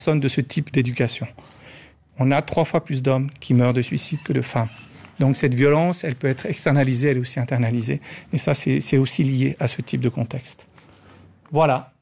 personnes de ce type d'éducation. On a 3 fois plus d'hommes qui meurent de suicide que de femmes. Donc cette violence, elle peut être externalisée, elle est aussi internalisée. Et ça, c'est aussi lié à ce type de contexte. Voilà.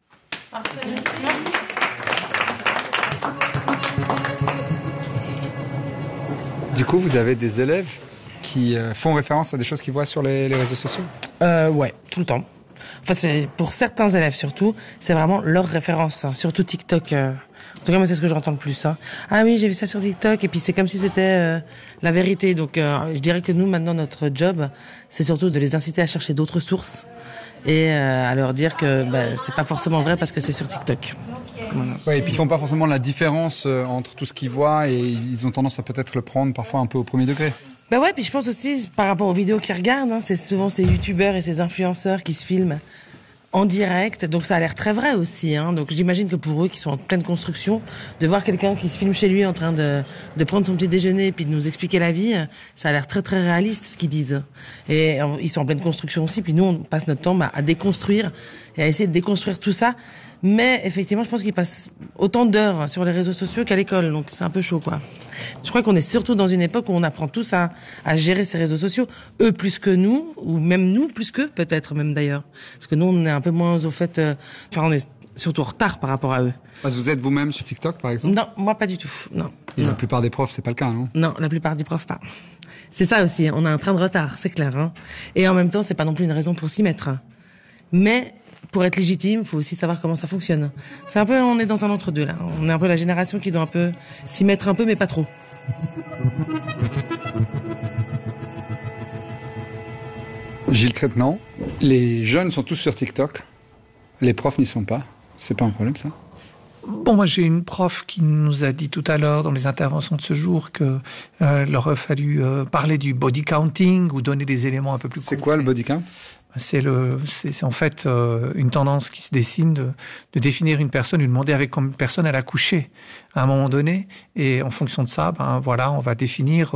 Du coup, vous avez des élèves qui font référence à des choses qu'ils voient sur les réseaux sociaux ? Ouais, tout le temps. Enfin, c'est pour certains élèves surtout, c'est vraiment leur référence, hein, surtout TikTok. En tout cas, moi, c'est ce que j'entends le plus. Hein. Ah oui, j'ai vu ça sur TikTok, et puis c'est comme si c'était la vérité. Donc, je dirais que nous, maintenant, notre job, c'est surtout de les inciter à chercher d'autres sources et à leur dire que c'est pas forcément vrai parce que c'est sur TikTok. Voilà. Ouais, et puis ils font pas forcément la différence entre tout ce qu'ils voient et ils ont tendance à peut-être le prendre parfois un peu au premier degré. Bah ouais, puis je pense aussi par rapport aux vidéos qu'ils regardent, hein, c'est souvent ces youtubeurs et ces influenceurs qui se filment en direct, donc ça a l'air très vrai aussi. Hein. Donc j'imagine que pour eux qui sont en pleine construction, de voir quelqu'un qui se filme chez lui en train de prendre son petit déjeuner et puis de nous expliquer la vie, ça a l'air très très réaliste ce qu'ils disent. Et ils sont en pleine construction aussi, puis nous on passe notre temps à déconstruire et à essayer de déconstruire tout ça. Mais effectivement, je pense qu'ils passent autant d'heures sur les réseaux sociaux qu'à l'école, donc c'est un peu chaud, quoi. Je crois qu'on est surtout dans une époque où on apprend tous à gérer ces réseaux sociaux, eux plus que nous, ou même nous plus qu'eux, peut-être même d'ailleurs. Parce que nous, on est un peu moins au fait... on est surtout en retard par rapport à eux. Parce que vous êtes vous-même sur TikTok, par exemple ? Non, moi pas du tout, non. Et la plupart des profs, c'est pas le cas, non ? Non, la plupart des profs, pas. C'est ça aussi, on a un train de retard, c'est clair. Hein. Et en même temps, c'est pas non plus une raison pour s'y mettre. Mais... pour être légitime, il faut aussi savoir comment ça fonctionne. C'est un peu, on est dans un entre-deux, là. On est un peu la génération qui doit un peu s'y mettre un peu, mais pas trop. Gilles Crétenant, les jeunes sont tous sur TikTok. Les profs n'y sont pas. C'est pas un problème, ça ? Bon, moi j'ai une prof qui nous a dit tout à l'heure dans les interventions de ce jour que leur aurait fallu parler du body counting ou donner des éléments un peu plus concrets. C'est quoi le body count ? C'est en fait une tendance qui se dessine de définir une personne, de demander avec combien de personnes elle a couché à un moment donné, et en fonction de ça, voilà, on va définir.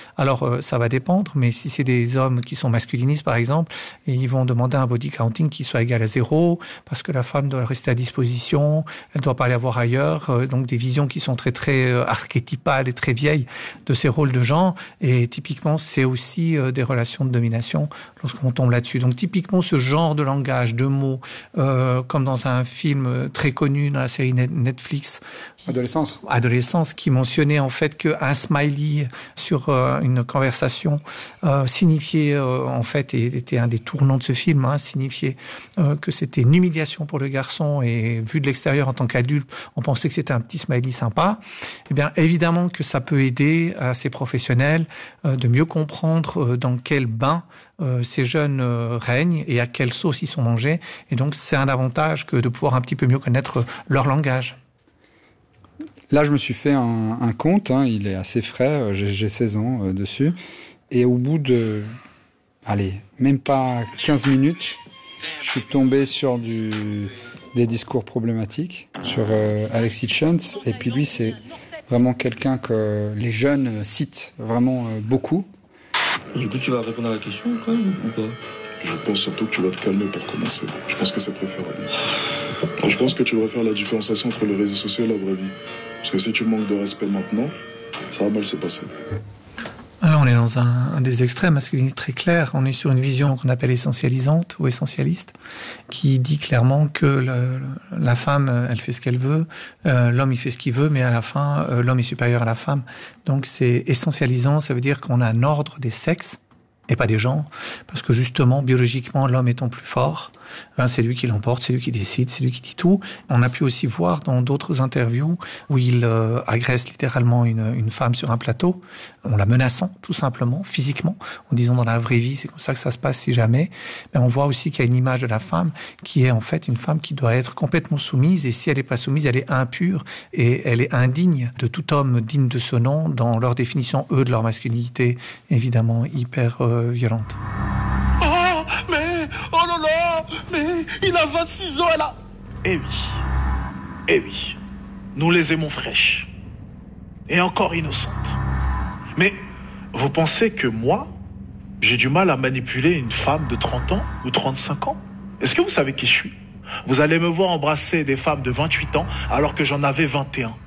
Ça va dépendre, mais si c'est des hommes qui sont masculinistes par exemple, et ils vont demander un body counting qui soit égal à 0, parce que la femme doit rester à disposition, elle doit pas aller voir ailleurs, donc des visions qui sont très très archétypales et très vieilles de ces rôles de genre, et typiquement c'est aussi des relations de domination lorsqu'on tombe là-dessus. Donc typiquement ce genre de langage, de mots, comme dans un film très connu dans la série Netflix. Adolescence, qui mentionnait en fait qu'un smiley sur une conversation signifiait en fait, et était un des tournants de ce film, signifiait que c'était une humiliation pour le garçon, et vu de l'extérieur en tant qu'adulte, on pensait que c'était un petit smiley sympa. Eh bien, évidemment que ça peut aider à ces professionnels de mieux comprendre dans quel bain ces jeunes règnent et à quelle sauce ils sont mangés. Et donc, c'est un avantage que de pouvoir un petit peu mieux connaître leur langage. Là, je me suis fait un compte, il est assez frais, j'ai 16 ans dessus. Et au bout de, même pas 15 minutes, je suis tombé sur des discours problématiques, sur Alexis Chance. Et puis lui, c'est vraiment quelqu'un que les jeunes citent vraiment beaucoup. Du coup, tu vas répondre à la question quand même ou pas ? Je pense surtout que tu vas te calmer pour commencer. Je pense que c'est préférable. Et je pense que tu devrais faire la différenciation entre les réseaux sociaux et la vraie vie. Parce que si tu manques de respect maintenant, ça va mal se passer. Alors on est dans un des extrêmes masculins très clair. On est sur une vision qu'on appelle essentialisante ou essentialiste, qui dit clairement que la femme, elle fait ce qu'elle veut, l'homme il fait ce qu'il veut, mais à la fin, l'homme est supérieur à la femme. Donc c'est essentialisant, ça veut dire qu'on a un ordre des sexes et pas des genres, parce que justement, biologiquement, l'homme étant plus fort, c'est lui qui l'emporte, c'est lui qui décide, c'est lui qui dit tout. On a pu aussi voir dans d'autres interviews où il agresse littéralement une femme sur un plateau, en la menaçant tout simplement, physiquement, en disant dans la vraie vie, c'est comme ça que ça se passe si jamais. Mais on voit aussi qu'il y a une image de la femme qui est en fait une femme qui doit être complètement soumise, et si elle n'est pas soumise, elle est impure et elle est indigne de tout homme digne de ce nom dans leur définition, eux, de leur masculinité, évidemment hyper violente. Oh là là, mais il a 26 ans, elle a... Eh oui, nous les aimons fraîches et encore innocentes. Mais vous pensez que moi, j'ai du mal à manipuler une femme de 30 ans ou 35 ans ? Est-ce que vous savez qui je suis ? Vous allez me voir embrasser des femmes de 28 ans alors que j'en avais 21.